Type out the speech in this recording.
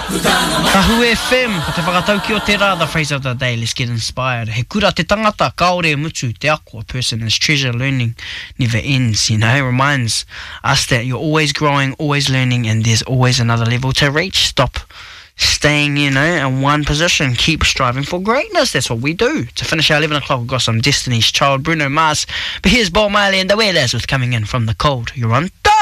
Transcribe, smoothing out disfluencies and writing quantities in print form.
Tahu FM, ko te whakatau ki o te rā, the phrase of the day, let's get inspired. He kura te tangata, kaore mutu, te ako, a person is treasure, learning never ends, you know, it reminds us that you're always growing, always learning, and there's always another level to reach. Stop staying, you know, in one position, keep striving for greatness. That's what we do. To finish our 11 o'clock, we've got some Destiny's Child, Bruno Mars, but here's Bob Marley and the Wailers with Coming In From the Cold. You're on